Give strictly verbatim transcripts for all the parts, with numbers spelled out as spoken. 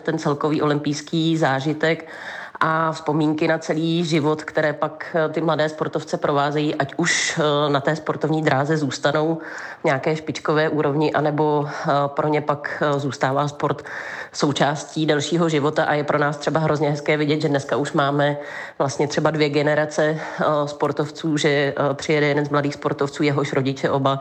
ten celkový olympijský zážitek a vzpomínky na celý život, které pak ty mladé sportovce provázejí, ať už na té sportovní dráze zůstanou v nějaké špičkové úrovni, anebo pro ně pak zůstává sport součástí dalšího života a je pro nás třeba hrozně hezké vidět, že dneska už máme vlastně třeba dvě generace sportovců, že přijede jeden z mladých sportovců, jehož rodiče oba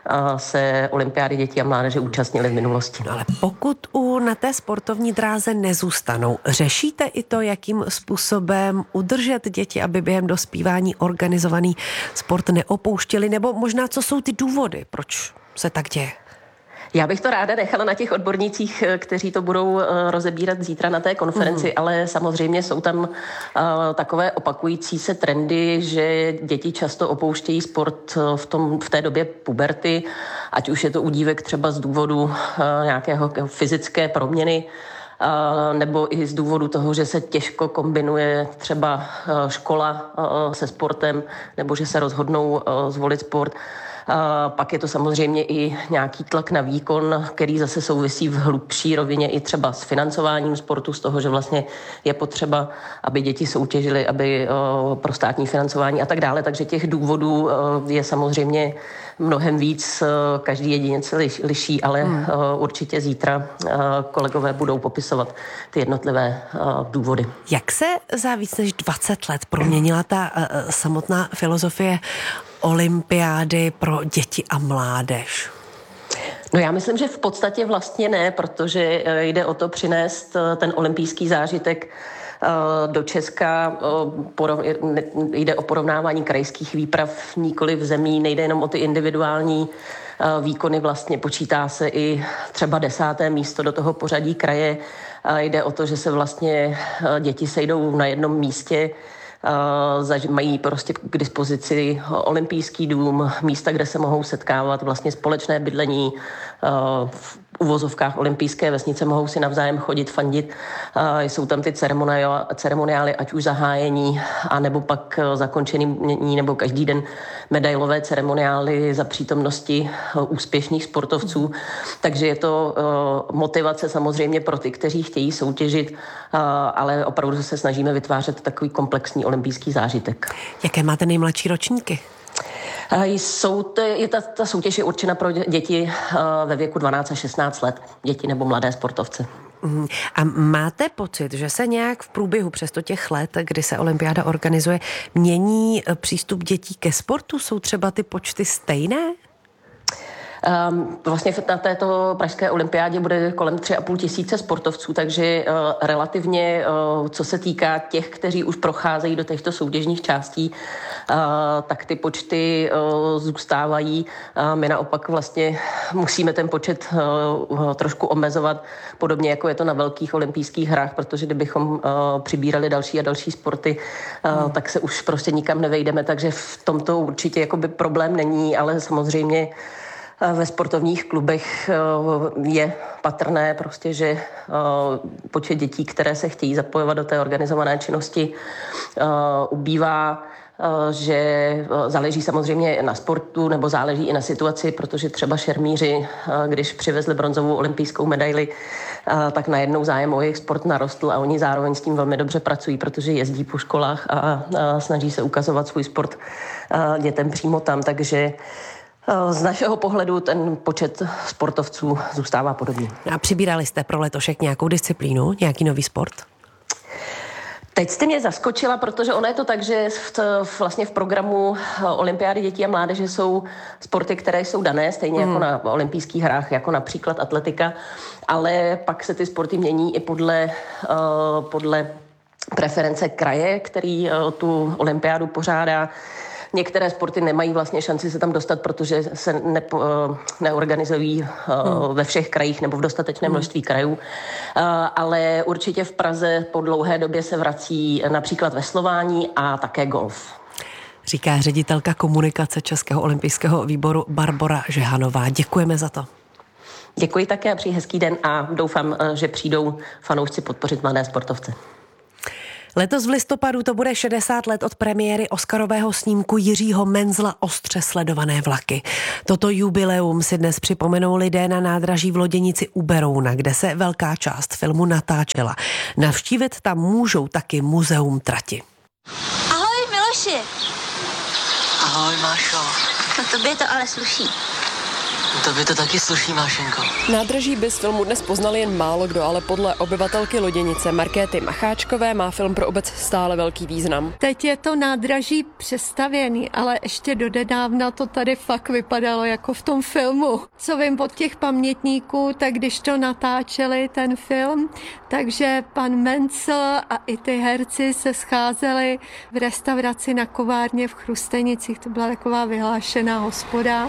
se olympiády dětí a mládeže účastnili v minulosti. No ale pokud u na té sportovní dráze nezůstanou, řešíte i to, jakým způsobem udržet děti, aby během dospívání organizovaný sport neopouštěli, nebo možná co jsou ty důvody, proč se tak děje? Já bych to ráda nechala na těch odbornících, kteří to budou rozebírat zítra na té konferenci, mm. ale samozřejmě jsou tam uh, takové opakující se trendy, že děti často opouštějí sport v, tom, v té době puberty, ať už je to u dívek třeba z důvodu uh, nějakého fyzické proměny, uh, nebo i z důvodu toho, že se těžko kombinuje třeba uh, škola uh, se sportem, nebo že se rozhodnou uh, zvolit sport. Uh, pak je to samozřejmě i nějaký tlak na výkon, který zase souvisí v hlubší rovině i třeba s financováním sportu, z toho, že vlastně je potřeba, aby děti soutěžily, aby uh, pro státní financování a tak dále. Takže těch důvodů uh, je samozřejmě mnohem víc, uh, každý jedinec se liš, liší, ale hmm. uh, určitě zítra uh, kolegové budou popisovat ty jednotlivé uh, důvody. Jak se za víc než dvacet let proměnila ta uh, samotná filozofie olympiády pro děti a mládež? No já myslím, že v podstatě vlastně ne, protože jde o to přinést ten olympijský zážitek do Česka. Jde o porovnávání krajských výprav, nikoli v zemí, nejde jenom o ty individuální výkony, vlastně počítá se i třeba desáté místo do toho pořadí kraje. Jde o to, že se vlastně děti sejdou na jednom místě, Uh, mají prostě k dispozici olympijský dům, místa, kde se mohou setkávat, vlastně společné bydlení, uh, v uvozovkách olympijské vesnice, mohou si navzájem chodit, fandit. Uh, jsou tam ty ceremoniály, ať už zahájení, anebo pak uh, zakončení, nebo každý den medailové ceremoniály za přítomnosti uh, úspěšných sportovců. Takže je to uh, motivace samozřejmě pro ty, kteří chtějí soutěžit, uh, ale opravdu se snažíme vytvářet takový komplexní olympijský zážitek. Jaké máte nejmladší ročníky? Jsou to, je ta, ta soutěž je určena pro děti ve věku dvanáct až šestnáct let, děti nebo mladé sportovce. A máte pocit, že se nějak v průběhu přesto těch let, kdy se olympiáda organizuje, mění přístup dětí ke sportu? Jsou třeba ty počty stejné? Um, vlastně na této pražské olympiádě bude kolem tři a půl tisíce sportovců, takže uh, relativně, uh, co se týká těch, kteří už procházejí do těchto soutěžních částí, uh, tak ty počty uh, zůstávají. Uh, my naopak vlastně musíme ten počet uh, trošku omezovat, podobně jako je to na velkých olympijských hrách, protože kdybychom uh, přibírali další a další sporty, uh, hmm. tak se už prostě nikam nevejdeme, takže v tomto určitě jakoby problém není, ale samozřejmě ve sportovních klubech je patrné prostě, že počet dětí, které se chtějí zapojovat do té organizované činnosti, ubývá, že záleží samozřejmě na sportu nebo záleží i na situaci, protože třeba šermíři, když přivezli bronzovou olympijskou medaili, tak najednou zájem o jejich sport narostl a oni zároveň s tím velmi dobře pracují, protože jezdí po školách a snaží se ukazovat svůj sport dětem přímo tam, takže z našeho pohledu ten počet sportovců zůstává podobný. A přibírali jste pro letošek nějakou disciplínu, nějaký nový sport? Teď jste mě zaskočila, protože ono je to tak, že v, v, vlastně v programu olympiády dětí a mládeže jsou sporty, které jsou dané, stejně hmm. jako na olympijských hrách, jako například atletika, ale pak se ty sporty mění i podle, uh, podle preference kraje, který uh, tu olympiádu pořádá. Některé sporty nemají vlastně šanci se tam dostat, protože se nepo, neorganizují hmm. ve všech krajích nebo v dostatečném množství hmm. krajů. Ale určitě v Praze po dlouhé době se vrací například veslování a také golf. Říká ředitelka komunikace Českého olympijského výboru Barbora Žehanová. Děkujeme za to. Děkuji také a přeji hezký den a doufám, že přijdou fanoušci podpořit mladé sportovce. Letos v listopadu to bude šedesát let od premiéry oscarového snímku Jiřího Menzla Ostře sledované vlaky. Toto jubileum si dnes připomenou lidé na nádraží v Loděnici u Berouna, kde se velká část filmu natáčela. Navštívit tam můžou taky muzeum trati. Ahoj Miloši. Ahoj Mášo. No tobě to ale sluší. Tobě to taky sluší, Mášenko. Nádraží by z filmu dnes poznal jen málo kdo, ale podle obyvatelky Loděnice Markéty Macháčkové má film pro obec stále velký význam. Teď je to nádraží přestavěný, ale ještě dodedávna to tady fakt vypadalo jako v tom filmu. Co vím od těch pamětníků, tak když to natáčeli ten film, takže pan Mencl a i ty herci se scházeli v restauraci na Kovárně v Chrustenicích. To byla taková vyhlášená hospoda.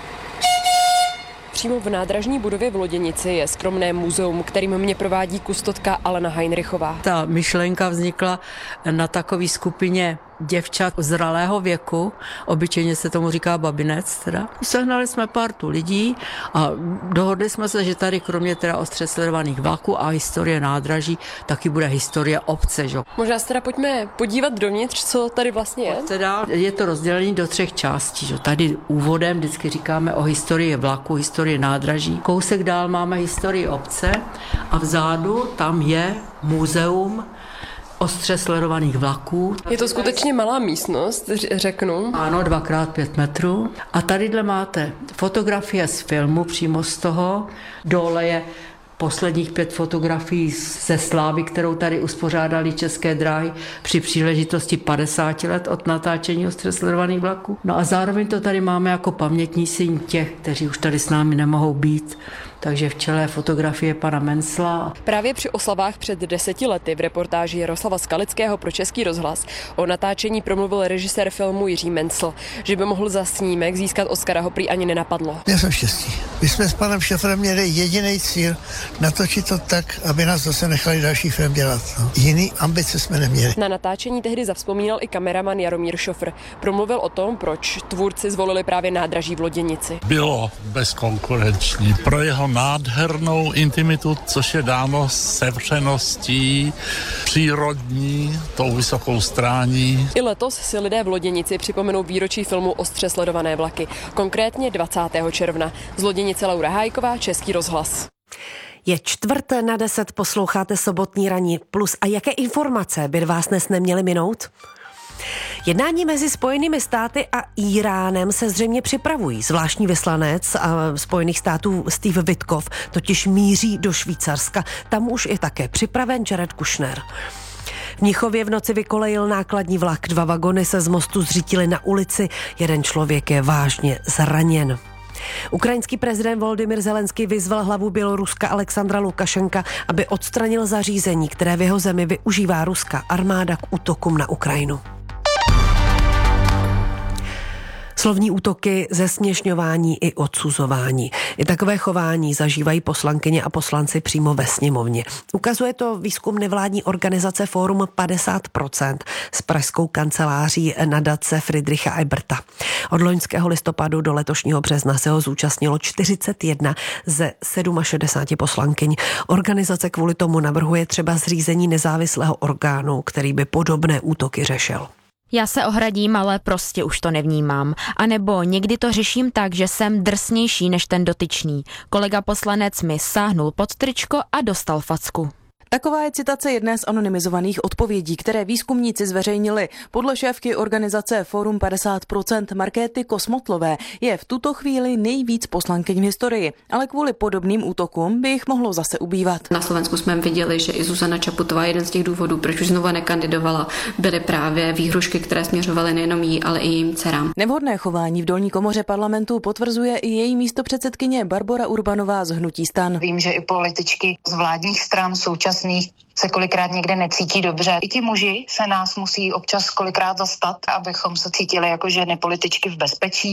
Přímo v nádražní budově v Loděnici je skromné muzeum, kterým mě provádí kustodka Alena Heinrichová. Ta myšlenka vznikla na takové skupině děvčat zralého věku, obyčejně se tomu říká babinec teda. Sehnali jsme partu lidí a dohodli jsme se, že tady kromě teda ostře sledovaných vlaků a historie nádraží, taky bude historie obce. Že? Možná se teda pojďme podívat dovnitř, co tady vlastně je. Teda je to rozdělení do třech částí. Že? Tady úvodem vždycky říkáme o historii vlaku, historii nádraží. Kousek dál máme historii obce a vzadu tam je muzeum ostře sledovaných vlaků. Je to skutečně malá místnost, řeknu. Ano, dvakrát pět metrů. A tadyhle máte fotografie z filmu přímo z toho. Dole je posledních pět fotografií ze slávy, kterou tady uspořádali České dráhy při příležitosti padesáti let od natáčení ostře sledovaných vlaků. No a zároveň to tady máme jako pamětní síň těch, kteří už tady s námi nemohou být. Takže v čele fotografie pana Mencla. Právě při oslavách před deseti lety v reportáži Jaroslava Skalického pro Český rozhlas o natáčení promluvil režisér filmu Jiří Mencl, že by mohl za snímek získat Oscara, ho prý ani nenapadlo. Já jsem štěstí. My jsme s panem Šefrem měli jediný cíl natočit to tak, aby nás zase nechali další film dělat. No. Jiný ambice jsme neměli. Na natáčení tehdy zavzpomínal i kameraman Jaromír Šofr. Promluvil o tom, proč tvůrci zvolili právě nádraží v Loděnici. Bylo bezkonkurenční. Pro jeho nádhernou intimitu, což je dáno sevřeností, přírodní, tou vysokou strání. I letos si lidé v Loděnici připomenou výročí filmu Ostře sledované vlaky, konkrétně dvacátého června. Z Loděnice Laura Hájková, Český rozhlas. Je čtvrt na deset, posloucháte Sobotní ranní plus. A jaké informace by vás dnes neměly minout? Jednání mezi Spojenými státy a Íránem se zřejmě připravují. Zvláštní vyslanec Spojených států Steve Witkoff totiž míří do Švýcarska. Tam už je také připraven Jared Kushner. V Mnichově v noci vykolejil nákladní vlak. Dva vagony se z mostu zřítily na ulici. Jeden člověk je vážně zraněn. Ukrajinský prezident Volodymyr Zelenský vyzval hlavu Běloruska Alexandra Lukašenka, aby odstranil zařízení, které v jeho zemi využívá ruská armáda k útokům na Ukrajinu. Slovní útoky, zesměšňování i odsuzování. I takové chování zažívají poslankyně a poslanci přímo ve sněmovně. Ukazuje to výzkum nevládní organizace Fórum padesát procent s pražskou kanceláří nadace Friedricha Eberta. Od loňského listopadu do letošního března se ho zúčastnilo čtyřicet jedna ze šedesáti sedmi poslankyň. Organizace kvůli tomu navrhuje třeba zřízení nezávislého orgánu, který by podobné útoky řešil. Já se ohradím, ale prostě už to nevnímám. A nebo někdy to řeším tak, že jsem drsnější než ten dotyčný. Kolega poslanec mi sáhnul pod tričko a dostal facku. Taková je citace jedné z anonymizovaných odpovědí, které výzkumníci zveřejnili. Podle šéfky organizace Fórum padesát procent Markéty Kosmotlové je v tuto chvíli nejvíc poslankyň v historii, ale kvůli podobným útokům by jich mohlo zase ubývat. Na Slovensku jsme viděli, že i Zuzana Čaputová, jeden z těch důvodů, proč už znova nekandidovala, byly právě výhrušky, které směřovaly nejenom jí, ale i jejím dcerám. Nevhodné chování v dolní komoře parlamentu potvrzuje i její místopředsedkyně Barbora Urbanová z hnutí STAN. Vím, že i političky z vládních stran současných se kolikrát někde necítí dobře. I ti muži se nás musí občas kolikrát zastat, abychom se cítili jako ženy političky v bezpečí.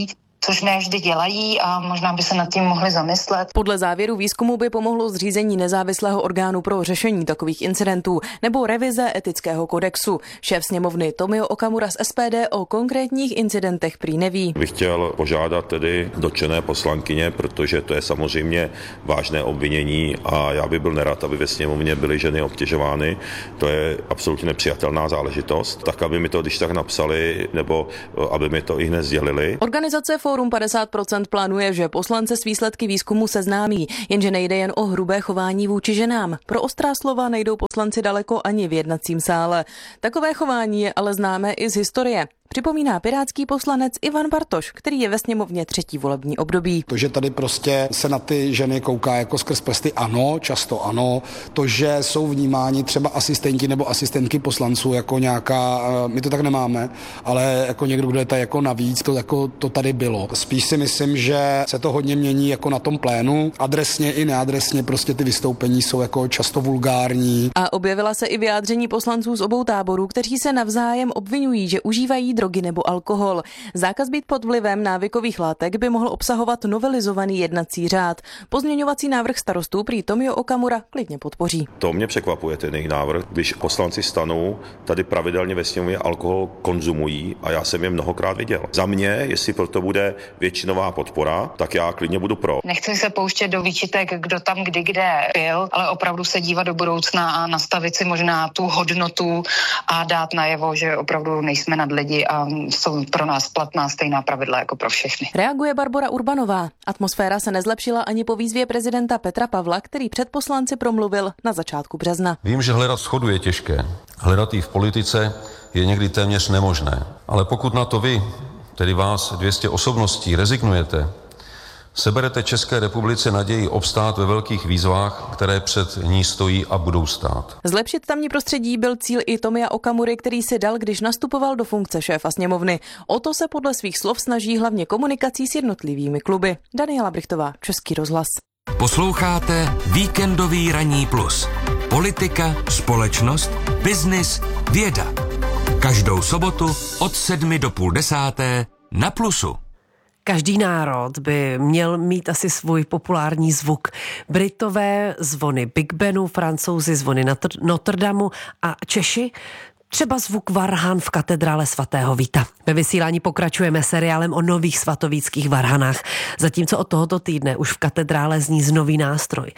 což ne vždy dělají a možná by se nad tím mohli zamyslet. Podle závěru výzkumu by pomohlo zřízení nezávislého orgánu pro řešení takových incidentů nebo revize etického kodexu. Šéf sněmovny Tomio Okamura z S P D o konkrétních incidentech prý neví. Bych chtěl požádat tedy dotčené poslankyně, protože to je samozřejmě vážné obvinění a já bych byl nerad, aby ve sněmovně byly ženy obtěžovány. To je absolutně nepřijatelná záležitost. Tak, aby mi to když tak napsali, nebo aby mi to i hned sdělili. Organizace Fórum padesát procent plánuje, že poslance s výsledky výzkumu seznámí, jenže nejde jen o hrubé chování vůči ženám. Pro ostrá slova nejdou poslanci daleko ani v jednacím sále. Takové chování je ale známé i z historie. Připomíná pirátský poslanec Ivan Bartoš, který je ve sněmovně třetí volební období. To, že tady prostě se na ty ženy kouká jako skrz prsty, ano, často ano. To, že jsou vnímáni třeba asistenti nebo asistentky poslanců jako nějaká, my to tak nemáme, ale jako někdo, kdo je tady jako navíc, to, jako, to tady bylo. Spíš si myslím, že se to hodně mění jako na tom plénu. Adresně i neadresně prostě ty vystoupení jsou jako často vulgární. A objevila se i vyjádření poslanců z obou táborů, kteří se navzájem obvinují, že užívají drogy nebo alkohol. Zákaz být pod vlivem návykových látek by mohl obsahovat novelizovaný jednací řád. Pozměňovací návrh starostů prý Tomio Okamura klidně podpoří. To mě překvapuje ten jejich návrh, když poslanci stanou tady pravidelně ve sněmovně alkohol konzumují a já jsem je mnohokrát viděl. Za mě, jestli proto bude většinová podpora, tak já klidně budu pro. Nechci se pouštět do výčitek, kdo tam kdy kde pil, ale opravdu se dívat do budoucna a nastavit si možná tu hodnotu a dát najevo, že opravdu nejsme nad lidi a jsou pro nás platná stejná pravidla jako pro všechny. Reaguje Barbora Urbanová. Atmosféra se nezlepšila ani po výzvě prezidenta Petra Pavla, který před poslanci promluvil na začátku března. Vím, že hledat shodu je těžké. Hledat ji v politice je někdy téměř nemožné. Ale pokud na to vy, tedy vás dvě stě osobností, rezignujete, seberete České republice naději obstát ve velkých výzvách, které před ní stojí a budou stát. Zlepšit tamní prostředí byl cíl i Tomia Okamury, který si dal, když nastupoval do funkce šéfa sněmovny. O to se podle svých slov snaží hlavně komunikací s jednotlivými kluby. Daniela Brichtová, Český rozhlas. Posloucháte Víkendový ranní plus. Politika, společnost, biznis, věda. Každou sobotu od sedmi do půl desáté na Plusu. Každý národ by měl mít asi svůj populární zvuk. Britové zvony Big Benu, Francouzi zvony Notre Damu a Češi třeba zvuk varhan v katedrále svatého Víta. Ve vysílání pokračujeme seriálem o nových svatovíckých varhanách. Zatímco od tohoto týdne už v katedrále zní z nový nástroj.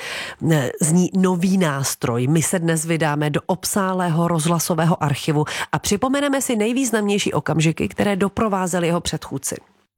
Zní nový nástroj. My se dnes vydáme do obsálého rozhlasového archivu a připomeneme si nejvýznamnější okamžiky, které doprovázely jeho předchůdci.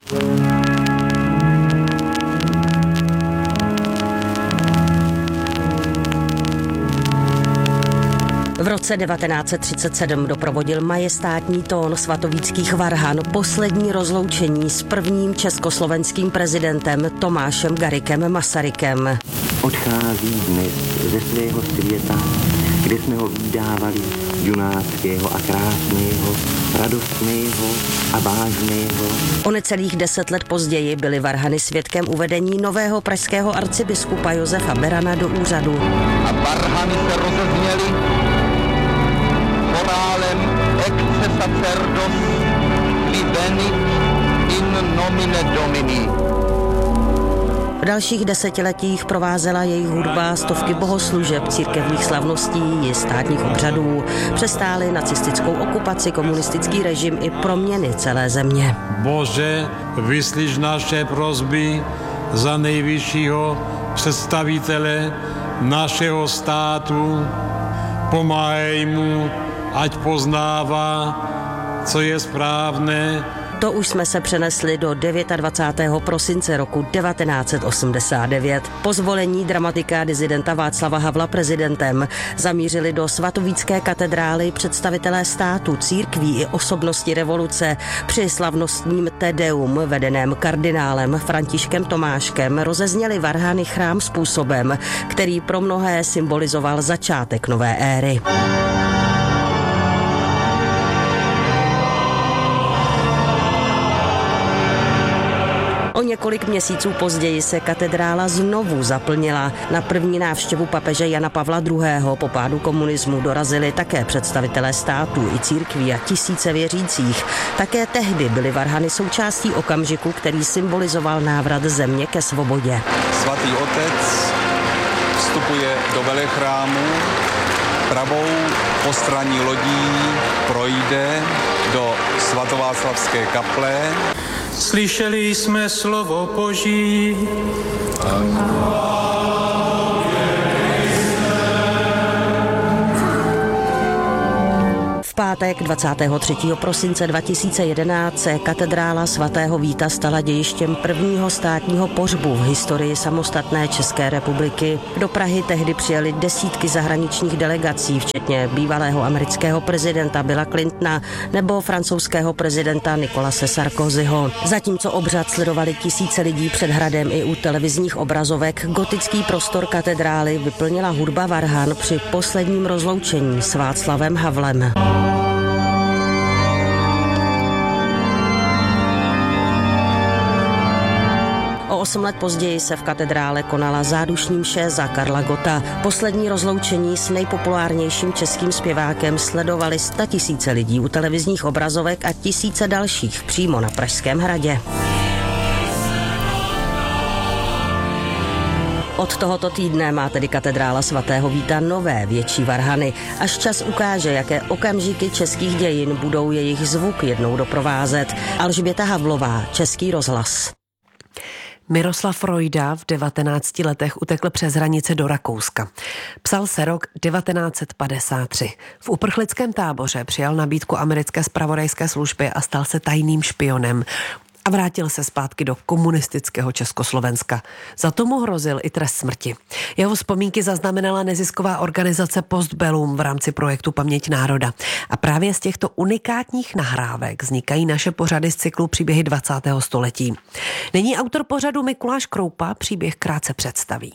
V roce devatenáct set třicet sedm doprovodil majestátní tón svatovíckých varhan poslední rozloučení s prvním československým prezidentem Tomášem Garrigue Masarykem. Odchází dnes ze svého světa, kde jsme ho vydávali junáckého a krásného, radostného a vážného. O necelých deset let později byly varhany svědkem uvedení nového pražského arcibiskupa Josefa Berana do úřadu. A varhany se rozezněly chorálem Ecce sacerdos qui venit in nomine Domini. V dalších desetiletích provázela jejich hudba stovky bohoslužeb, církevních slavností i státních obřadů. Přestály nacistickou okupaci, komunistický režim i proměny celé země. Bože, vyslyš naše prosby za nejvyššího představitele našeho státu. Pomáhej mu, ať poznává, co je správné. To už jsme se přenesli do dvacátého devátého prosince roku devatenáct set osmdesát devět. Po zvolení dramatika a dizidenta Václava Havla prezidentem zamířili do svatovícké katedrály představitelé státu, církví i osobnosti revoluce. Při slavnostním Te Deum vedeném kardinálem Františkem Tomáškem rozezněli varhany chrám způsobem, který pro mnohé symbolizoval začátek nové éry. O několik měsíců později se katedrála znovu zaplnila. Na první návštěvu papeže Jana Pavla druhého. po pádu komunismu dorazili také představitelé států i církví a tisíce věřících. Také tehdy byly varhany součástí okamžiku, který symbolizoval návrat země ke svobodě. Svatý otec vstupuje do velechrámu, pravou postranní lodí projde do svatováclavské kaple. Slyšeli jsme slovo Boží. V pátek dvacátého třetího prosince dva tisíce jedenáct se katedrála svatého Víta stala dějištěm prvního státního pohřbu v historii samostatné České republiky. Do Prahy tehdy přijeli desítky zahraničních delegací, včetně bývalého amerického prezidenta Billa Clintona nebo francouzského prezidenta Nicolase Sarkozyho. Zatímco obřad sledovali tisíce lidí před hradem i u televizních obrazovek, gotický prostor katedrály vyplnila hudba varhan při posledním rozloučení s Václavem Havlem. O osm let později se v katedrále konala zádušní mše za Karla Gotta. Poslední rozloučení s nejpopulárnějším českým zpěvákem sledovali statisíce lidí u televizních obrazovek a tisíce dalších přímo na Pražském hradě. Od tohoto týdne má tedy katedrála svatého Víta nové větší varhany. Až čas ukáže, jaké okamžiky českých dějin budou jejich zvuk jednou doprovázet. Alžběta Havlová, Český rozhlas. Miroslav Frojda v devatenácti letech utekl přes hranice do Rakouska. Psal se rok devatenáct set padesát tři. V uprchlickém táboře přijal nabídku americké zpravodajské služby a stal se tajným špionem. A vrátil se zpátky do komunistického Československa. Za to mu hrozil i trest smrti. Jeho vzpomínky zaznamenala nezisková organizace Postbellum v rámci projektu Paměť národa. A právě z těchto unikátních nahrávek vznikají naše pořady z cyklu Příběhy dvacátého století. Nyní autor pořadu Mikuláš Kroupa příběh krátce představí.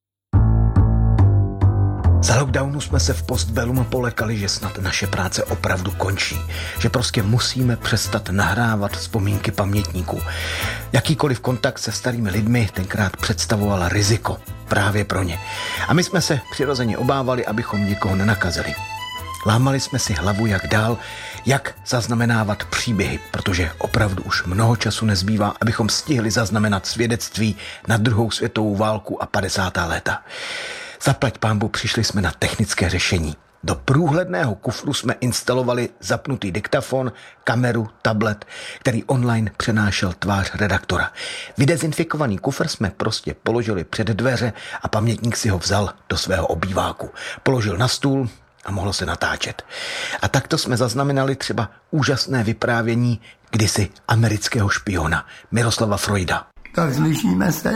Za lockdownu jsme se v Postbellumu polekali, že snad naše práce opravdu končí. Že prostě musíme přestat nahrávat vzpomínky pamětníků. Jakýkoliv kontakt se starými lidmi tenkrát představoval riziko právě pro ně. A my jsme se přirozeně obávali, abychom nikoho nenakazili. Lámali jsme si hlavu, jak dál, jak zaznamenávat příběhy, protože opravdu už mnoho času nezbývá, abychom stihli zaznamenat svědectví na druhou světovou válku a padesátá léta. Zaplať pánbu, přišli jsme na technické řešení. Do průhledného kufru jsme instalovali zapnutý diktafon, kameru, tablet, který online přenášel tvář redaktora. Vydezinfikovaný kufr jsme prostě položili před dveře a pamětník si ho vzal do svého obýváku. Položil na stůl a mohlo se natáčet. A takto jsme zaznamenali třeba úžasné vyprávění kdysi amerického špiona Miroslava Frojda. Tak slyšíme se?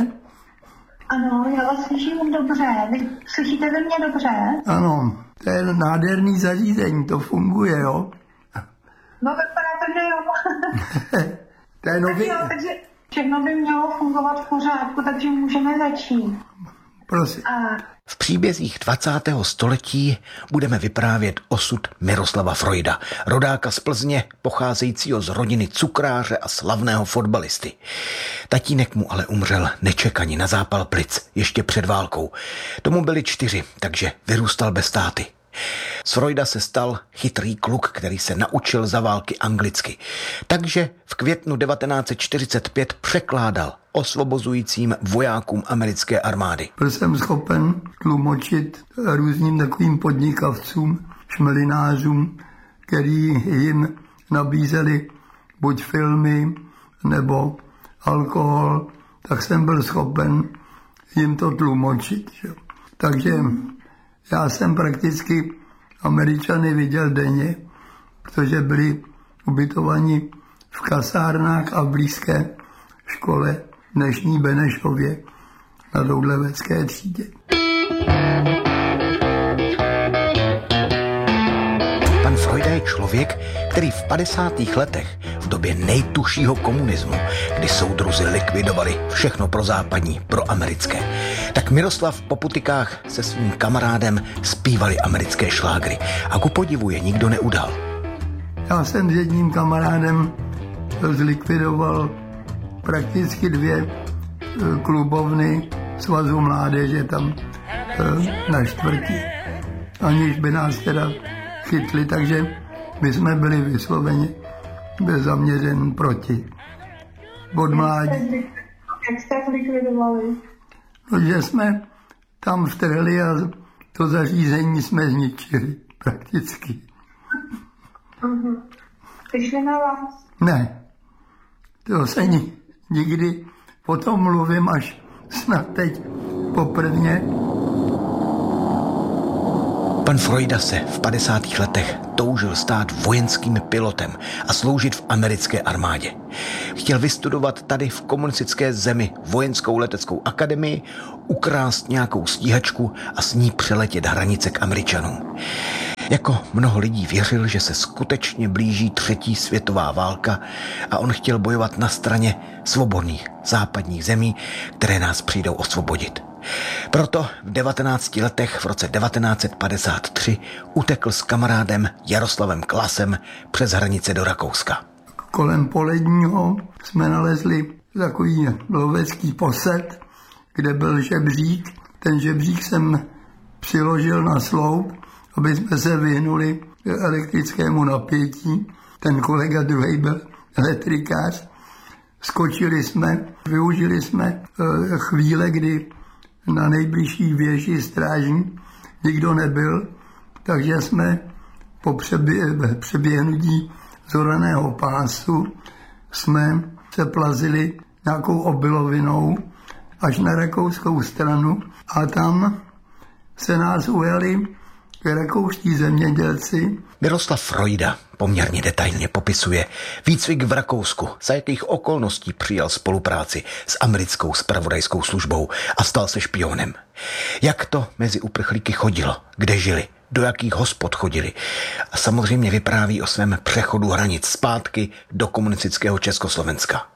Ano, já vás slyším dobře. Vy slyšíte ze mě dobře? Ano, to je nádherný zařízení, to funguje, jo? No vypadá to, že jo. To je nový... Tak jo, takže všechno by mělo fungovat v pořádku, takže můžeme začít. Prosím. A... V příbězích dvacátého století budeme vyprávět osud Miroslava Frojda, rodáka z Plzně, pocházejícího z rodiny cukráře a slavného fotbalisty. Tatínek mu ale umřel nečekaně na zápal plic, ještě před válkou. Tomu byli čtyři, takže vyrůstal bez táty. Z Frojda se stal chytrý kluk, který se naučil za války anglicky. Takže v květnu devatenáct set čtyřicet pět překládal osvobozujícím vojákům americké armády. Byl jsem schopen tlumočit různým takovým podnikavcům, šmelinářům, který jim nabízeli buď filmy nebo alkohol, tak jsem byl schopen jim to tlumočit. Že? Takže já jsem prakticky Američany viděl denně, protože byli ubytovaní v kasárnách a v blízké škole dnešní Benešově na Doudlevecké třídě. Pan Frojda je člověk, který v padesátých letech, v době nejtušího komunismu, kdy soudruzi likvidovali všechno pro západní, pro americké, tak Miroslav po putikách se svým kamarádem zpívali americké šlágry a ku podivu je nikdo neudal. Já jsem s jedním kamarádem zlikvidoval prakticky dvě klubovny Svazu mládeže tam na čtvrtí, aniž by nás teda chytli, takže my jsme byli vysloveně zaměřen proti. Od mládí. Jak jste zlikvidovali? No, že jsme tam vtrhli a to zařízení jsme zničili prakticky. Uh-huh. Přišli na vás? Ne, to se ni, nikdy, o tom mluvím až snad teď poprvně. Pan Frojda se v padesátých letech toužil stát vojenským pilotem a sloužit v americké armádě. Chtěl vystudovat tady v komunistické zemi vojenskou leteckou akademii, ukrást nějakou stíhačku a s ní přeletět hranice k Američanům. Jako mnoho lidí věřil, že se skutečně blíží třetí světová válka a on chtěl bojovat na straně svobodných západních zemí, které nás přijdou osvobodit. Proto v devatenácti letech v roce devatenáct set padesát tři utekl s kamarádem Jaroslavem Klasem přes hranice do Rakouska. Kolem Poledního jsme nalezli takový lovecký posed, kde byl žebřík. Ten žebřík jsem přiložil na sloup, aby jsme se vyhnuli elektrickému napětí. Ten kolega druhý byl elektrikář. Skočili jsme, využili jsme chvíle, kdy na nejbližší věži strážní nikdo nebyl, takže jsme po přebě- přeběhnutí zoraného pásu jsme se plazili nějakou obilovinou až na rakouskou stranu a tam se nás ujali rakouští zemědělci. Miroslav Frojda poměrně detailně popisuje výcvik v Rakousku, za jakých okolností přijal spolupráci s americkou zpravodajskou službou a stal se špionem. Jak to mezi uprchlíky chodilo, kde žili, do jakých hospod chodili. A samozřejmě vypráví o svém přechodu hranic zpátky do komunistického Československa.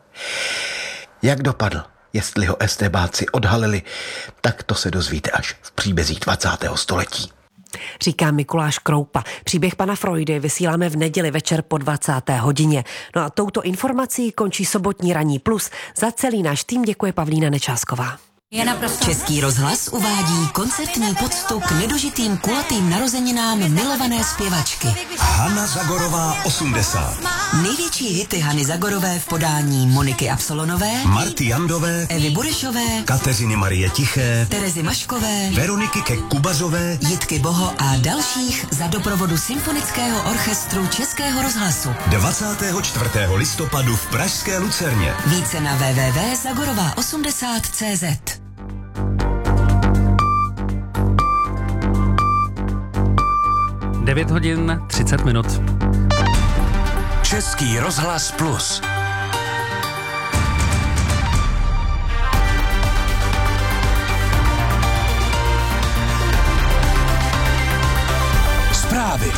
Jak dopadl, jestli ho estébáci odhalili, tak to se dozvíte až v příbězích dvacátého století. Říká Mikuláš Kroupa. Příběh pana Frojdy vysíláme v neděli večer po dvacáté hodině. No a touto informací končí sobotní Ranní plus. Za celý náš tým děkuje Pavlína Nečásková. Český rozhlas uvádí koncertní poctu k nedožitým kulatým narozeninám milované zpěvačky. Hana Zagorová osmdesát. Největší hity Hany Zagorové v podání Moniky Absolonové, Marty Jandové, Evy Burešové, Kateřiny Marie Tiché, Terezy Maškové, Veroniky Kek-Kubazové, Jitky Boho a dalších za doprovodu Symfonického orchestru Českého rozhlasu. dvacátého čtvrtého listopadu v pražské Lucerně. Více na w w w tečka zagorová osmdesát tečka cé zet. devět hodin třicet minut. Český rozhlas plus. Zprávy.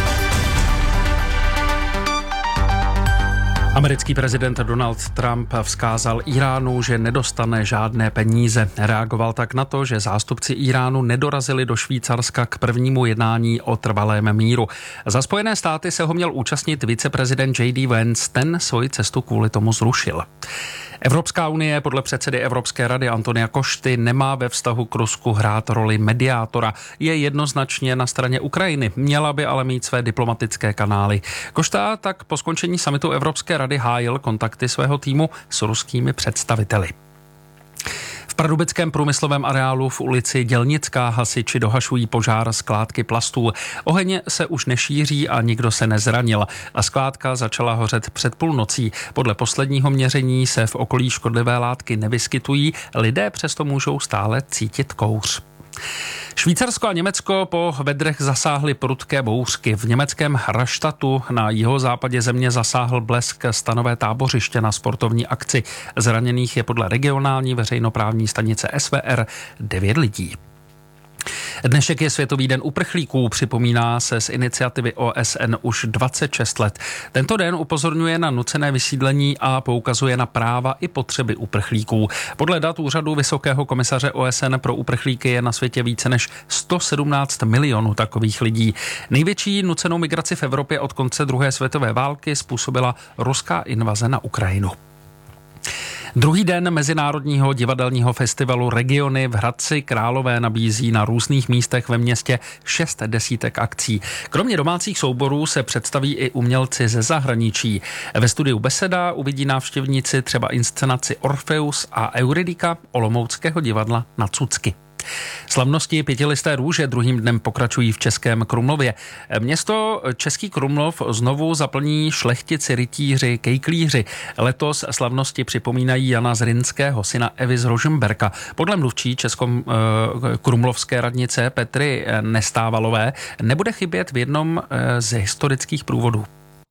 Americký prezident Donald Trump vzkázal Íránu, že nedostane žádné peníze. Reagoval tak na to, že zástupci Íránu nedorazili do Švýcarska k prvnímu jednání o trvalém míru. Za Spojené státy se ho měl účastnit viceprezident J D Vance, ten svoji cestu kvůli tomu zrušil. Evropská unie podle předsedy Evropské rady Antonia Košty nemá ve vztahu k Rusku hrát roli mediátora. Je jednoznačně na straně Ukrajiny, měla by ale mít své diplomatické kanály. Košta tak po skončení summitu Evropské rady hájil kontakty svého týmu s ruskými představiteli. V pardubickém průmyslovém areálu v ulici Dělnická hasiči dohašují požár skládky plastů. Oheň se už nešíří a nikdo se nezranil a skládka začala hořet před půlnocí. Podle posledního měření se v okolí škodlivé látky nevyskytují, lidé přesto můžou stále cítit kouř. Švýcarsko a Německo po vedrech zasáhly prudké bouřky. V německém Raštatu na jihozápadě země zasáhl blesk stanové tábořiště na sportovní akci. Zraněných je podle regionální veřejnoprávní stanice S V R devět lidí. Dnešek je Světový den uprchlíků, připomíná se z iniciativy O S N už dvacet šest let. Tento den upozorňuje na nucené vysídlení a poukazuje na práva i potřeby uprchlíků. Podle dat úřadu Vysokého komisaře O S N pro uprchlíky je na světě více než sto sedmnáct milionů takových lidí. Největší nucenou migraci v Evropě od konce druhé světové války způsobila ruská invaze na Ukrajinu. Druhý den Mezinárodního divadelního festivalu Regiony v Hradci Králové nabízí na různých místech ve městě šest desítek akcí. Kromě domácích souborů se představí i umělci ze zahraničí. Ve studiu Beseda uvidí návštěvníci třeba inscenaci Orfeus a Euridika Olomouckého divadla na Cucky. Slavnosti Pětilisté růže druhým dnem pokračují v Českém Krumlově. Město Český Krumlov znovu zaplní šlechtici, rytíři, kejklíři. Letos slavnosti připomínají Jana Zrinského, syna Evy z Rožmberka. Podle mluvčí Českom Krumlovské radnice Petry Nestávalové nebude chybět v jednom z historických průvodů.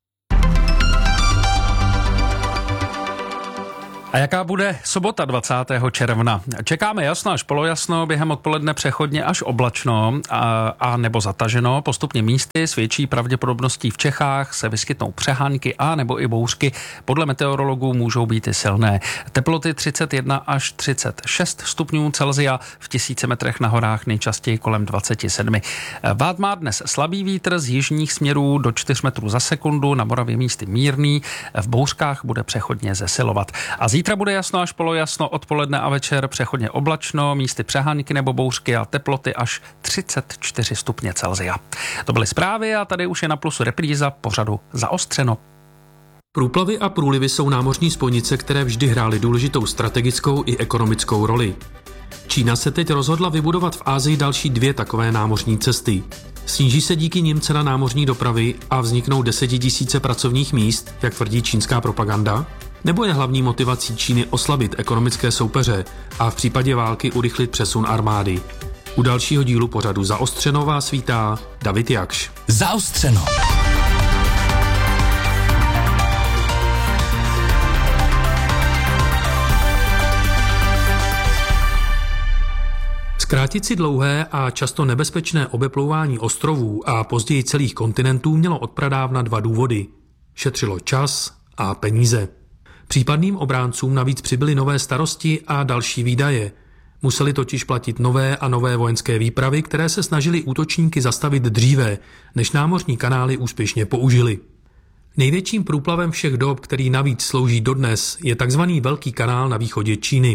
A jaká bude sobota dvacátého června? Čekáme jasno až polojasno, během odpoledne přechodně až oblačno a, a nebo zataženo. Postupně místy s větší pravděpodobností v Čechách se vyskytnou přehánky a nebo i bouřky. Podle meteorologů můžou být i silné. Teploty třicet jedna až třicet šest stupňů Celsia, v tisíci metrech na horách nejčastěji kolem dvacet sedm. Vád má dnes slabý vítr z jižních směrů do čtyř metrů za sekundu, na Moravě místy mírný, v bouřkách bude přechodně zesilovat. A zítra bude jasno až polojasno, odpoledne a večer přechodně oblačno, místy přehánky nebo bouřky a teploty až třicet čtyři stupně Celsia. To byly zprávy a tady už je na Plusu repríza pořadu Zaostřeno. Průplavy a průlivy jsou námořní spojnice, které vždy hrály důležitou strategickou i ekonomickou roli. Čína se teď rozhodla vybudovat v Asii další dvě takové námořní cesty. Sníží se díky nim cena námořní dopravy a vzniknou desetitisíce pracovních míst, jak tvrdí čínská propaganda? Nebo je hlavní motivací Číny oslabit ekonomické soupeře a v případě války urychlit přesun armády? U dalšího dílu pořadu Zaostřeno vás vítá David Jakš. Zaostřeno. Zkrátit si dlouhé a často nebezpečné obeplouvání ostrovů a později celých kontinentů mělo odpradávna dva důvody. Šetřilo čas a peníze. Případným obráncům navíc přibyly nové starosti a další výdaje. Museli totiž platit nové a nové vojenské výpravy, které se snažily útočníky zastavit dříve, než námořní kanály úspěšně použili. Největším průplavem všech dob, který navíc slouží dodnes, je takzvaný Velký kanál na východě Číny.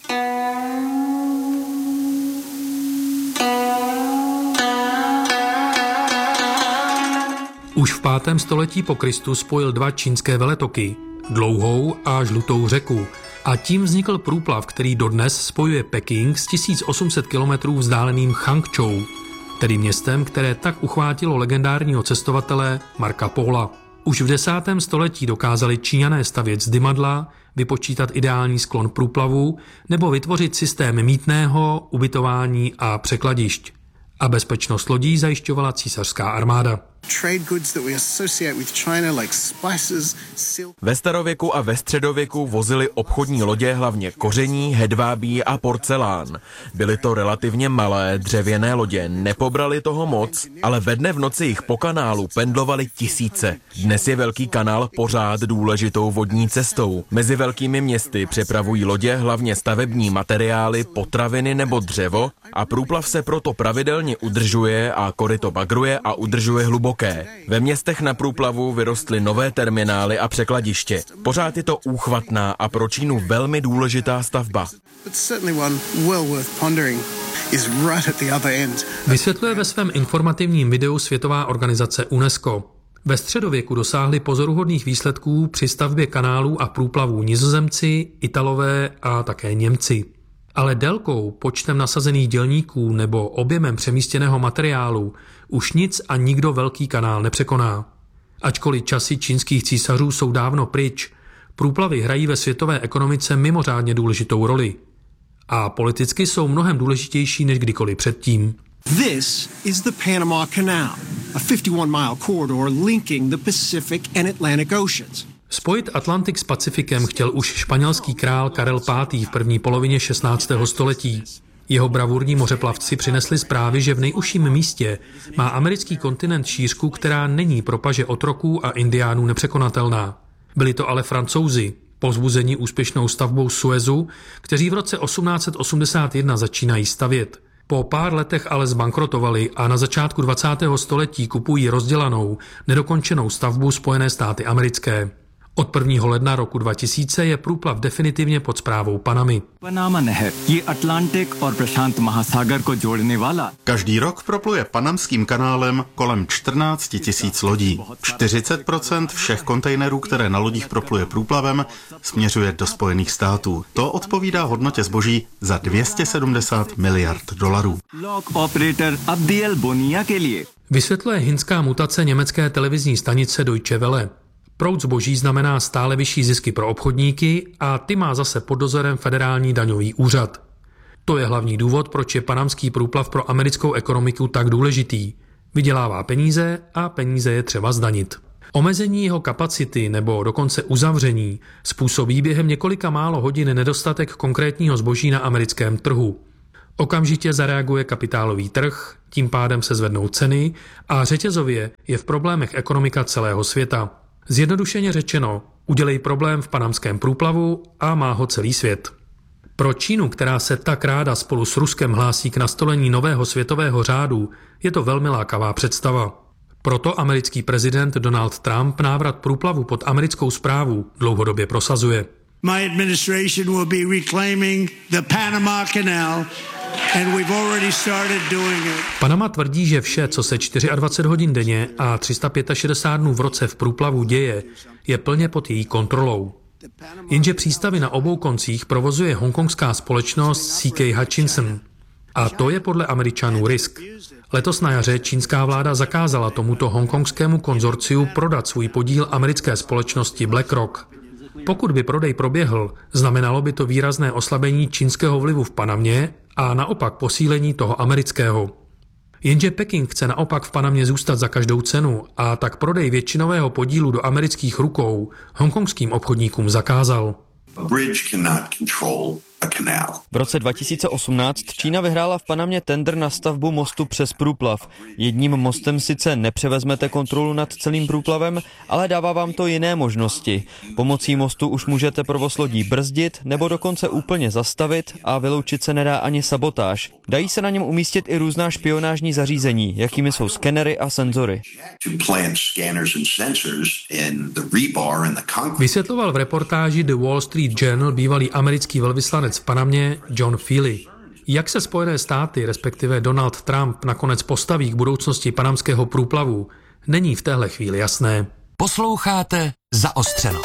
Už v pátém století po Kristu spojil dva čínské veletoky, Dlouhou a Žlutou řeku, a tím vznikl průplav, který dodnes spojuje Peking s tisíc osm set kilometrů vzdáleným Changčou, tedy městem, které tak uchvátilo legendárního cestovatele Marca Pola. Už v desátém století dokázali Číňané stavět zdymadla, vypočítat ideální sklon průplavu nebo vytvořit systém mýtného, ubytování a překladišť. A bezpečnost lodí zajišťovala císařská armáda. Ve starověku a ve středověku vozily obchodní lodě hlavně koření, hedvábí a porcelán. Byly to relativně malé dřevěné lodě, nepobrali toho moc, ale ve dne v noci jich po kanálu pendlovaly tisíce. Dnes je Velký kanál pořád důležitou vodní cestou. Mezi velkými městy přepravují lodě hlavně stavební materiály, potraviny nebo dřevo a průplav se proto pravidelně udržuje a koryto bagruje a udržuje hluboko. Ve městech na průplavu vyrostly nové terminály a překladiště. Pořád je to úchvatná a pro Čínu velmi důležitá stavba. Vysvětluje ve svém informativním videu Světová organizace UNESCO. Ve středověku dosáhli pozoruhodných výsledků při stavbě kanálů a průplavů Nizozemci, Italové a také Němci. Ale délkou, počtem nasazených dělníků nebo objemem přemístěného materiálu už nic a nikdo Velký kanál nepřekoná. Ačkoliv časy čínských císařů jsou dávno pryč, průplavy hrají ve světové ekonomice mimořádně důležitou roli. A politicky jsou mnohem důležitější než kdykoliv předtím. This is the Panama Canal, a fifty-one mile corridor linking the Pacific and Atlantic Oceans. Spojit Atlantik s Pacifikem chtěl už španělský král Karel pátý v první polovině šestnáctého století. Jeho bravurní mořeplavci přinesli zprávy, že v nejužším místě má americký kontinent šířku, která není pro paže otroků a indiánů nepřekonatelná. Byli to ale Francouzi, povzbuzení úspěšnou stavbou Suezu, kteří v roce osmnáct osmdesát jedna začínají stavět. Po pár letech ale zbankrotovali a na začátku dvacátého století kupují rozdělanou, nedokončenou stavbu Spojené státy americké. Od prvního ledna roku dva tisíce je průplav definitivně pod správou Panamy. Panama नहर ये अटलांटिक और प्रशांत महासागर को जोड़ने वाला Každý rok propluje Panamským kanálem kolem čtrnáct tisíc lodí. čtyřicet procent všech kontejnerů, které na lodích propluje průplavem, směřuje do Spojených států. To odpovídá hodnotě zboží za dvě stě sedmdesát miliard dolarů. Lock operator अब्दियल बोनिया के लिए Vysvětluje hindská mutace německé televizní stanice Deutsche Welle. Proud zboží znamená stále vyšší zisky pro obchodníky a ty má zase pod dozorem federální daňový úřad. To je hlavní důvod, proč je panamský průplav pro americkou ekonomiku tak důležitý. Vydělává peníze a peníze je třeba zdanit. Omezení jeho kapacity nebo dokonce uzavření způsobí během několika málo hodin nedostatek konkrétního zboží na americkém trhu. Okamžitě zareaguje kapitálový trh, tím pádem se zvednou ceny a řetězově je v problémech ekonomika celého světa. Zjednodušeně řečeno, udělej problém v panamském průplavu a má ho celý svět. Pro Čínu, která se tak ráda spolu s Ruskem hlásí k nastolení nového světového řádu, je to velmi lákavá představa. Proto americký prezident Donald Trump návrat průplavu pod americkou správu dlouhodobě prosazuje. My administration will be reclaiming the Panama Canal. And we've already started doing it. Panama tvrdí, že vše, co se dvacet čtyři hodin denně a tři sta šedesát pět dnů v roce v průplavu děje, je plně pod její kontrolou. Jenže přístavy na obou koncích provozuje hongkongská společnost C K Hutchison. A to je podle Američanů risk. Letos na jaře čínská vláda zakázala tomuto hongkongskému konzorciu prodat svůj podíl americké společnosti BlackRock. Pokud by prodej proběhl, znamenalo by to výrazné oslabení čínského vlivu v Panamě a naopak posílení toho amerického. Jenže Peking chce naopak v Panamě zůstat za každou cenu a tak prodej většinového podílu do amerických rukou hongkongským obchodníkům zakázal. V roce dva tisíce osmnáct Čína vyhrála v Panamě tendr na stavbu mostu přes průplav. Jedním mostem sice nepřevezmete kontrolu nad celým průplavem, ale dává vám to jiné možnosti. Pomocí mostu už můžete provoz lodí brzdit nebo dokonce úplně zastavit a vyloučit se nedá ani sabotáž. Dají se na něm umístit i různá špionážní zařízení, jakými jsou skenery a senzory. Vysvětloval v reportáži The Wall Street Journal bývalý americký velvyslanec v Panamě John Feely. Jak se Spojené státy, respektive Donald Trump, nakonec postaví k budoucnosti panamského průplavu, není v téhle chvíli jasné. Posloucháte Zaostřeno.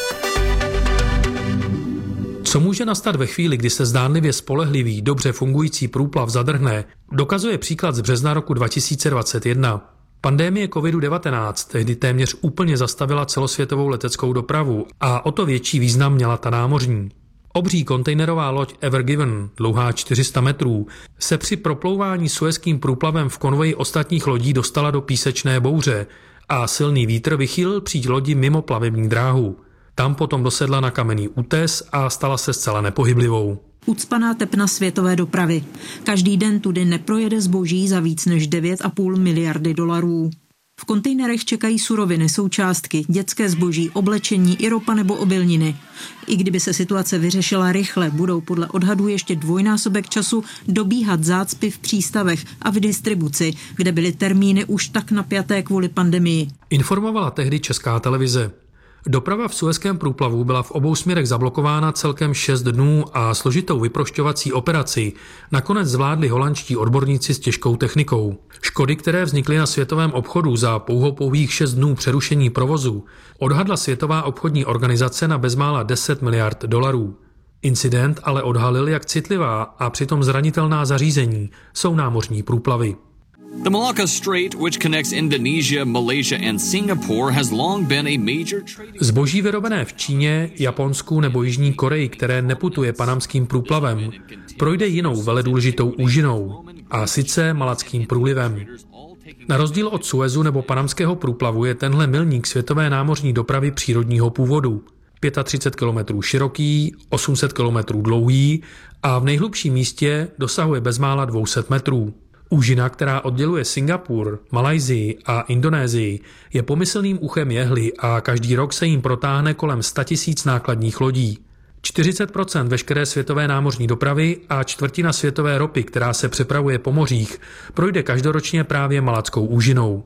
Co může nastat ve chvíli, kdy se zdánlivě spolehlivý, dobře fungující průplav zadrhne, dokazuje příklad z března roku dva tisíce dvacet jedna. Pandémie kovidu devatenáct tehdy téměř úplně zastavila celosvětovou leteckou dopravu a o to větší význam měla ta námořní. Obří kontejnerová loď Ever Given, dlouhá čtyři sta metrů, se při proplouvání Suezským průplavem v konvoji ostatních lodí dostala do písečné bouře a silný vítr vychýlil příď lodi mimo plavební dráhu. Tam potom dosedla na kamenný útes a stala se zcela nepohyblivou. Ucpaná tepna světové dopravy. Každý den tudy neprojede zboží za víc než devět a půl miliardy dolarů. V kontejnerech čekají suroviny, součástky, dětské zboží, oblečení i ropa nebo obilniny. I kdyby se situace vyřešila rychle, budou podle odhadů ještě dvojnásobek času dobíhat zácpy v přístavech a v distribuci, kde byly termíny už tak napjaté kvůli pandemii. Informovala tehdy Česká televize. Doprava v Suezském průplavu byla v obou směrech zablokována celkem šest dnů a složitou vyprošťovací operaci nakonec zvládli holandští odborníci s těžkou technikou. Škody, které vznikly na světovém obchodu za pouhopouhých šest dnů přerušení provozu, odhadla Světová obchodní organizace na bezmála deset miliard dolarů. Incident ale odhalil, jak citlivá a přitom zranitelná zařízení jsou námořní průplavy. The Malacca Strait, which connects Indonesia, Malaysia and Singapore, has long been a major trading... Zboží vyrobené v Číně, Japonsku nebo Jižní Koreji, které neputuje panamským průplavem, projde jinou veledůležitou úžinou, a sice Malackým průlivem. Na rozdíl od Suezu nebo panamského průplavu je tenhle milník světové námořní dopravy přírodního původu. třicet pět kilometrů široký, osm set kilometrů dlouhý a v nejhlubším místě dosahuje bezmála dvě stě metrů. Úžina, která odděluje Singapur, Malajsii a Indonésii, je pomyslným uchem jehly a každý rok se jim protáhne kolem sto tisíc nákladních lodí. čtyřicet procent veškeré světové námořní dopravy a čtvrtina světové ropy, která se přepravuje po mořích, projde každoročně právě Malackou úžinou.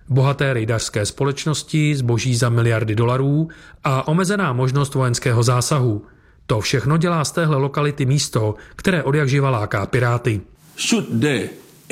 Bohaté rejdařské společnosti, zboží za miliardy dolarů a omezená možnost vojenského zásahu. To všechno dělá z téhle lokality místo, které odjakživa láká piráty. Should there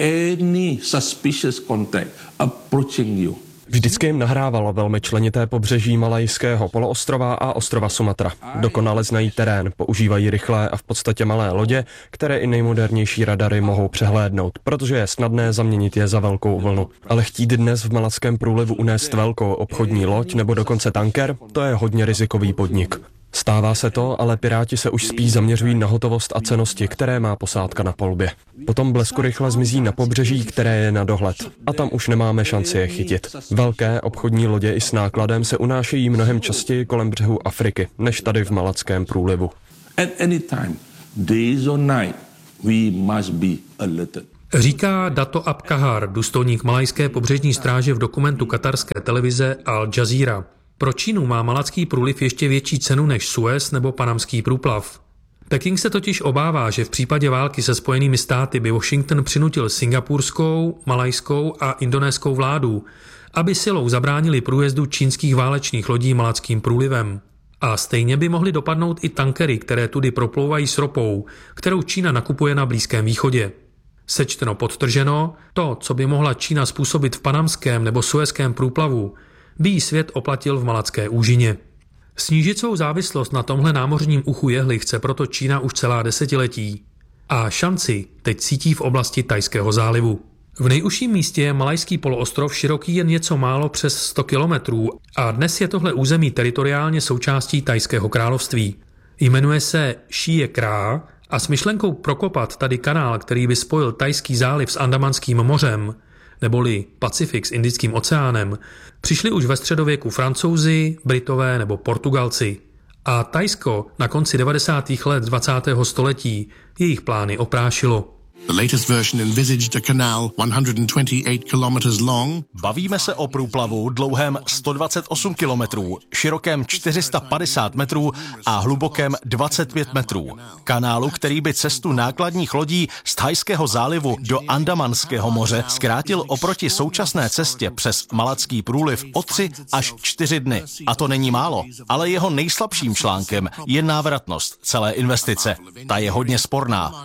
any suspicious contact approaching you? Vždycky jim nahrávalo velmi členité pobřeží Malajského poloostrova a ostrova Sumatra. Dokonale znají terén, používají rychlé a v podstatě malé lodě, které i nejmodernější radary mohou přehlédnout, protože je snadné zaměnit je za velkou vlnu. Ale chtít dnes v Malackém průlivu unést velkou obchodní loď nebo dokonce tanker, to je hodně rizikový podnik. Stává se to, ale piráti se už spíš zaměřují na hotovost a cennosti, které má posádka na palubě. Potom blesku rychle zmizí na pobřeží, které je na dohled. A tam už nemáme šanci je chytit. Velké obchodní lodě i s nákladem se unášejí mnohem častěji kolem břehu Afriky, než tady v Malackém průlivu. At any time, days or night, we must be alerted. Říká Dato Abkahar, důstojník malajské pobřežní stráže v dokumentu katarské televize Al Jazeera. Pro Čínu má Malacký průliv ještě větší cenu než Suez nebo Panamský průplav. Peking se totiž obává, že v případě války se Spojenými státy by Washington přinutil singapurskou, malajskou a indonéskou vládu, aby silou zabránili průjezdu čínských válečných lodí Malackým průlivem. A stejně by mohly dopadnout i tankery, které tudy proplouvají s ropou, kterou Čína nakupuje na Blízkém východě. Sečteno podtrženo, to, co by mohla Čína způsobit v panamském nebo suezském průplavu, by jí svět oplatil v Malacké úžině. Snížit svou závislost na tomhle námořním uchu jehly chce proto Čína už celá desetiletí. A šanci teď cítí v oblasti Thajského zálivu. V nejužším místě je Malajský poloostrov široký jen něco málo přes sto kilometrů a dnes je tohle území teritoriálně součástí Thajského království. Jmenuje se Šíje Krá a s myšlenkou prokopat tady kanál, který by spojil Thajský záliv s Andamanským mořem, neboli Pacifik s Indickým oceánem, přišli už ve středověku Francouzi, Britové nebo Portugalci. A Thajsko na konci devadesátých let dvacátého století jejich plány oprášilo. The latest version envisaged a canal one hundred twenty-eight kilometers long. Bavíme se o průplavu dlouhém sto dvacet osm kilometrů, širokém čtyři sta padesát metrů a hlubokém dvacet pět metrů. Kanálu, který by cestu nákladních lodí z Thajského zálivu do Andamanského moře zkrátil oproti současné cestě přes Malacký průliv o tři až čtyři dny. A to není málo, ale jeho nejslabším článkem je návratnost celé investice. Ta je hodně sporná.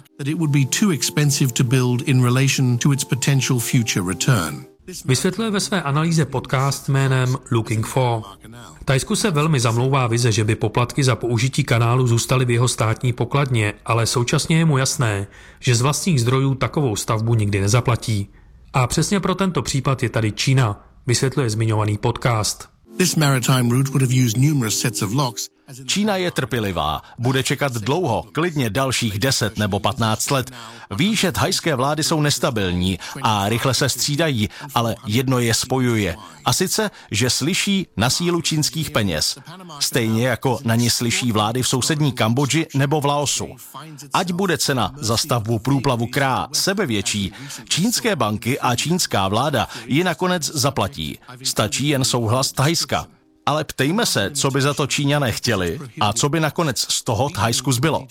To build in relation to its potential future return. Vysvětluje ve své analýze podcast jménem Looking for. Thajsku se velmi zamlouvá vize, že by poplatky za použití kanálu zůstaly v jeho státní pokladně, ale současně je mu jasné, že z vlastních zdrojů takovou stavbu nikdy nezaplatí. A přesně pro tento případ je tady Čína, vysvětluje zmiňovaný podcast. This maritime route would have used numerous sets of locks. Čína je trpělivá, bude čekat dlouho, klidně dalších deset nebo patnáct let. Ví, že thajské vlády jsou nestabilní a rychle se střídají, ale jedno je spojuje. A sice, že slyší na sílu čínských peněz. Stejně jako na ně slyší vlády v sousední Kambodži nebo v Laosu. Ať bude cena za stavbu průplavu Krá sebevětší, čínské banky a čínská vláda ji nakonec zaplatí. Stačí jen souhlas Thajska. Ale ptejme se, co by za to Číňané chtěli a co by nakonec z toho Thajsku zbylo.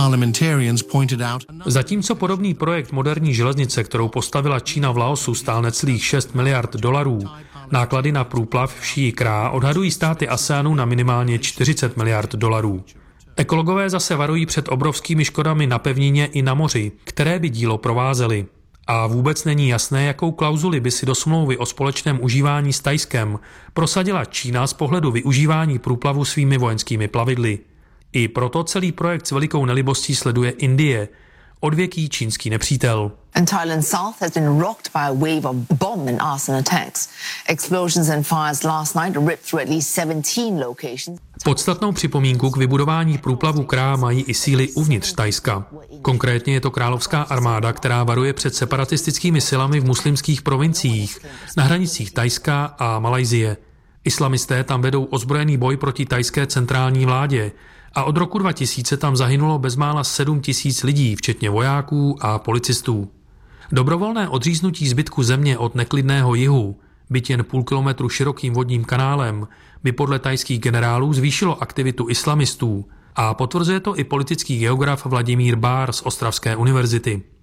Zatímco podobný projekt moderní železnice, kterou postavila Čína v Laosu, stál necelých šest miliard dolarů, náklady na průplav v Šíji Krá odhadují státy ASEANu na minimálně čtyřicet miliard dolarů. Ekologové zase varují před obrovskými škodami na pevnině i na moři, které by dílo provázely. A vůbec není jasné, jakou klauzuli by si do smlouvy o společném užívání s Thajskem prosadila Čína z pohledu využívání průplavu svými vojenskými plavidly. I proto celý projekt s velikou nelibostí sleduje Indie, odvěký čínský nepřítel. And Thailand South has been rocked by a wave of bomb and arson attacks. Explosions and fires last night ripped through at least seventeen locations. Podstatnou připomínku k vybudování průplavu Krá mají i síly uvnitř Thajska. Konkrétně je to královská armáda, která varuje před separatistickými silami v muslimských provinciích na hranicích Thajska a Malajsie. Islamisté tam vedou ozbrojený boj proti thajské centrální vládě a od roku dva tisíce tam zahynulo bezmála sedm tisíc lidí, včetně vojáků a policistů. Dobrovolné odříznutí zbytku země od neklidného jihu, byť jen půl kilometru širokým vodním kanálem, by podle thajských generálů zvýšilo aktivitu islamistů a potvrzuje to i politický geograf Vladimír Bár z Ostravské univerzity.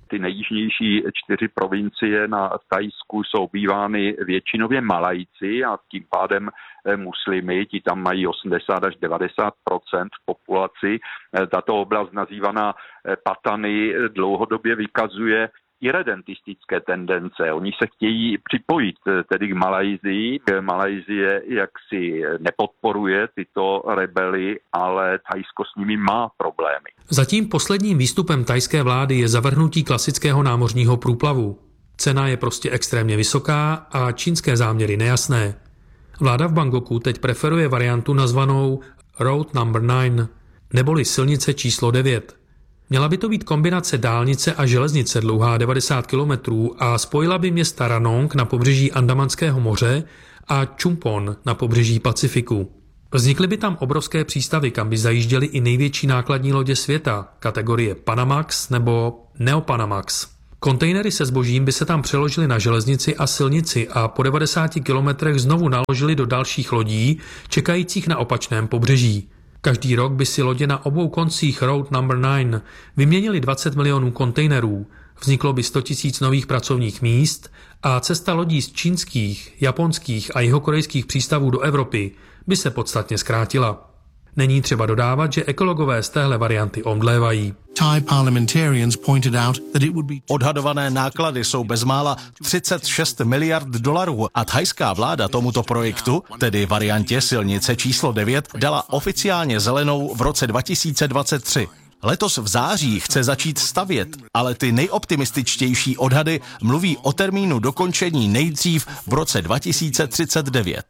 Ty nejjižnější čtyři provincie na Thajsku jsou obývány většinově Malajci a tím pádem muslimy, ti tam mají osmdesát až devadesát procent populaci. Tato oblast nazývaná Patani dlouhodobě vykazuje irredentistické tendence. Oni se chtějí připojit tedy k Malajsii. Malajsie jaksi nepodporuje tyto rebely, ale Thajsko s nimi má problémy. Zatím posledním výstupem thajské vlády je zavrhnutí klasického námořního průplavu. Cena je prostě extrémně vysoká a čínské záměry nejasné. Vláda v Bangkoku teď preferuje variantu nazvanou Road number nine, neboli silnice číslo devět. Měla by to být kombinace dálnice a železnice dlouhá devadesát kilometrů a spojila by města Ranong na pobřeží Andamanského moře a Chumpon na pobřeží Pacifiku. Vznikly by tam obrovské přístavy, kam by zajížděly i největší nákladní lodě světa, kategorie Panamax nebo Neopanamax. Kontejnery se zbožím by se tam přeložily na železnici a silnici a po devadesáti kilometrech znovu naložily do dalších lodí, čekajících na opačném pobřeží. Každý rok by si lodě na obou koncích Road number nine vyměnili dvacet milionů kontejnerů, vzniklo by sto tisíc nových pracovních míst a cesta lodí z čínských, japonských a jihokorejských přístavů do Evropy by se podstatně zkrátila. Není třeba dodávat, že ekologové z téhle varianty omdlévají. Odhadované náklady jsou bezmála třicet šest miliard dolarů a thajská vláda tomuto projektu, tedy variantě silnice číslo devět, dala oficiálně zelenou v roce dva tisíce dvacet tři. Letos v září chce začít stavět, ale ty nejoptimističtější odhady mluví o termínu dokončení nejdřív v roce dva tisíce třicet devět.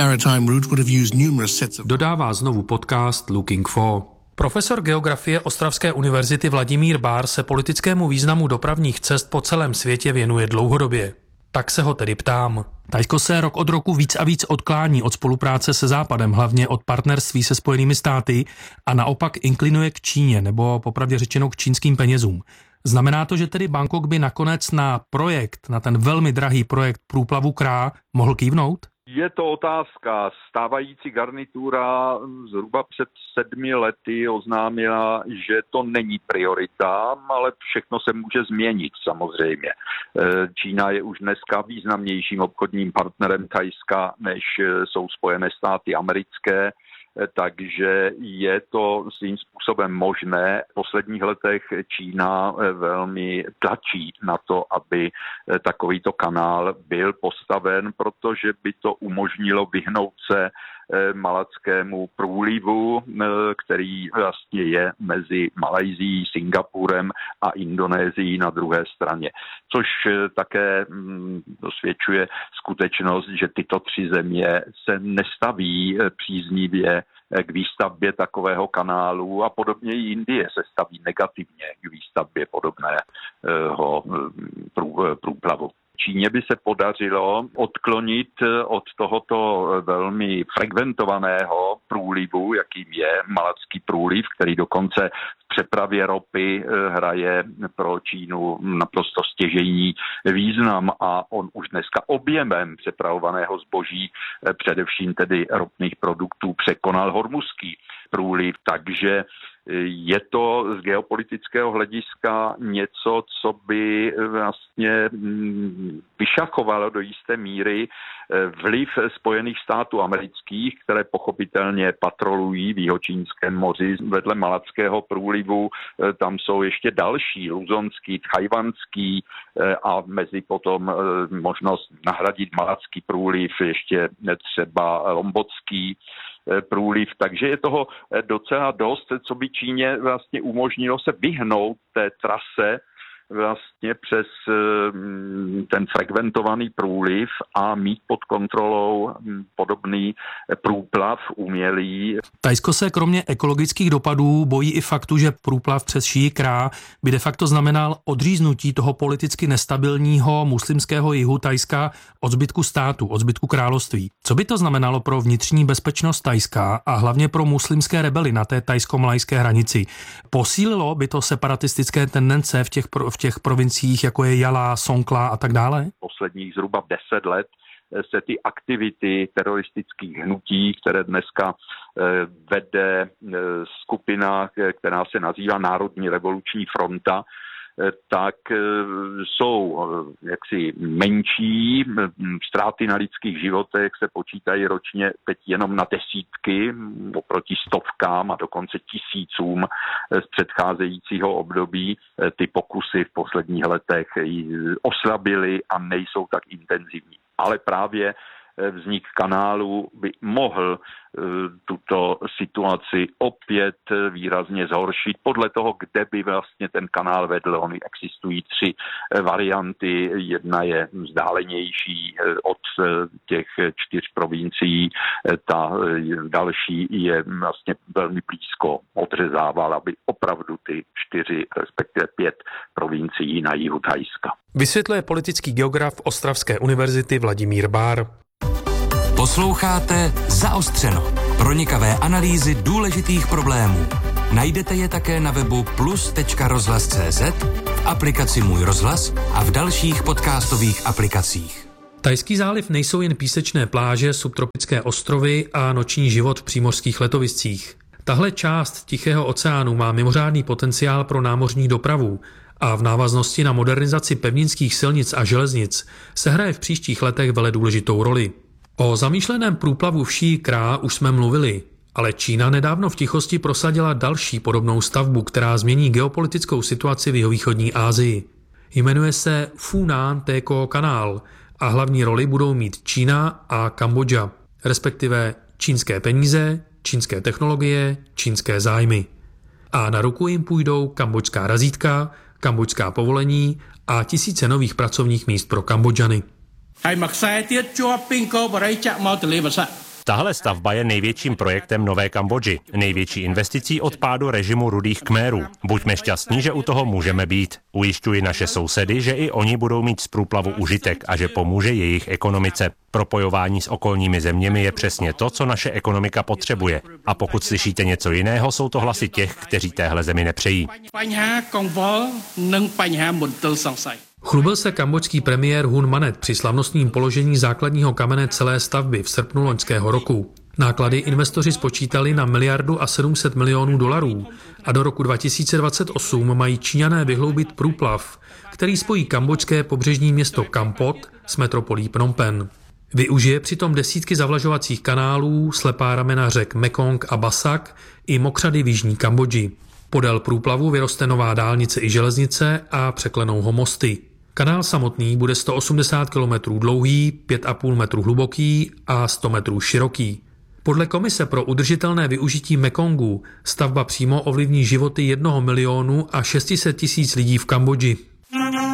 Dodává znovu podcast Looking for. Profesor geografie Ostravské univerzity Vladimír Bár se politickému významu dopravních cest po celém světě věnuje dlouhodobě. Tak se ho tedy ptám. Thajsko se rok od roku víc a víc odklání od spolupráce se Západem, hlavně od partnerství se Spojenými státy a naopak inklinuje k Číně, nebo popravdě řečeno k čínským penězům. Znamená to, že tedy Bangkok by nakonec na projekt, na ten velmi drahý projekt průplavu Krá mohl kývnout? Je to otázka. Stávající garnitura zhruba před sedmi lety oznámila, že to není priorita, ale všechno se může změnit samozřejmě. Čína je už dneska významnějším obchodním partnerem Thajska, než jsou Spojené státy americké, takže je to svým způsobem možné. V posledních letech Čína velmi tlačí na to, aby takovýto kanál byl postaven, protože by to umožnilo vyhnout se malackému průlivu, který vlastně je mezi Malajsií, Singapurem a Indonésií na druhé straně. Což také dosvědčuje skutečnost, že tyto tři země se nestaví příznivě k výstavbě takového kanálu a podobně i Indie se staví negativně k výstavbě podobného průplavu. Číně by se podařilo odklonit od tohoto velmi frekventovaného průlivu, jakým je Malacký průliv, který dokonce v přepravě ropy hraje pro Čínu naprosto stěžejní význam a on už dneska objemem přepravovaného zboží, především tedy ropných produktů, překonal Hormuzský průliv, takže je to z geopolitického hlediska něco, co by vlastně vyšachovalo do jisté míry vliv Spojených států amerických, které pochopitelně patrolují v Jihočínském moři vedle Malackého průlivu. Tam jsou ještě další, luzonský, tchajvanský a mezi potom možnost nahradit Malacký průliv ještě třeba Lombokský průliv, takže je toho docela dost, co by Číně vlastně umožnilo se vyhnout té trase vlastně přes ten frekventovaný průliv a mít pod kontrolou podobný průplav umělý. Thajsko se kromě ekologických dopadů bojí i faktu, že průplav přes Šíji Krá by de facto znamenal odříznutí toho politicky nestabilního muslimského jihu Thajska od zbytku státu, od zbytku království. Co by to znamenalo pro vnitřní bezpečnost Thajska a hlavně pro muslimské rebely na té thajsko-malajské hranici? Posílilo by to separatistické tendence v těch v těch provinciích, jako je Jala, Songkhla a tak dále? Posledních zhruba deset let se ty aktivity teroristických hnutí, které dneska vede skupina, která se nazývá Národní revoluční fronta, tak jsou jaksi menší. Ztráty na lidských životech se počítají ročně teď jenom na desítky oproti stovkám a dokonce tisícům z předcházejícího období. Ty pokusy v posledních letech oslabily a nejsou tak intenzivní. Ale právě vznik kanálu by mohl tuto situaci opět výrazně zhoršit. Podle toho, kde by vlastně ten kanál vedl, ony existují tři varianty. Jedna je vzdálenější od těch čtyř provincií, ta další je vlastně velmi blízko odřezával, aby opravdu ty čtyři, respektive pět provincií na jihu Thajska. Vysvětluje politický geograf Ostravské univerzity Vladimír Bár. Posloucháte Zaostřeno. Pronikavé analýzy důležitých problémů. Najdete je také na webu plus tečka rozhlas tečka cé zet, v aplikaci Můj rozhlas a v dalších podcastových aplikacích. Thajský záliv nejsou jen písečné pláže, subtropické ostrovy a noční život v přímořských letoviscích. Tahle část Tichého oceánu má mimořádný potenciál pro námořní dopravu a v návaznosti na modernizaci pevninských silnic a železnic se hraje v příštích letech veledůležitou roli. O zamýšleném průplavu vší Krá už jsme mluvili, ale Čína nedávno v tichosti prosadila další podobnou stavbu, která změní geopolitickou situaci v jihovýchodní Asii. Jmenuje se Funan Téko kanál a hlavní roli budou mít Čína a Kambodža, respektive čínské peníze, čínské technologie, čínské zájmy. A na ruku jim půjdou kambodžská razítka, kambodžská povolení a tisíce nových pracovních míst pro Kambodžany. Tahle stavba je největším projektem Nové Kambodži, největší investicí od pádu režimu Rudých Khmerů. Buďme šťastní, že u toho můžeme být. Ujišťuji naše sousedy, že i oni budou mít z průplavu užitek a že pomůže jejich ekonomice. Propojování s okolními zeměmi je přesně to, co naše ekonomika potřebuje. A pokud slyšíte něco jiného, jsou to hlasy těch, kteří téhle zemi nepřejí. Chlubil se kambodžský premiér Hun Manet při slavnostním položení základního kamene celé stavby v srpnu loňského roku. Náklady investoři spočítali na miliardu a sedm set milionů dolarů a do roku dva tisíce dvacet osm mají Číňané vyhloubit průplav, který spojí kambodžské pobřežní město Kampot s metropolí Phnom Penh. Využije přitom desítky zavlažovacích kanálů, slepá ramena řek Mekong a Basak i mokřady v jižní Kambodži. Podél průplavu vyroste nová dálnice i železnice a překlenou ho mosty. Kanál samotný bude sto osmdesát kilometrů dlouhý, pět a půl metru hluboký a sto metrů široký. Podle Komise pro udržitelné využití Mekongu stavba přímo ovlivní životy jednoho milionu a šest set tisíc lidí v Kambodži.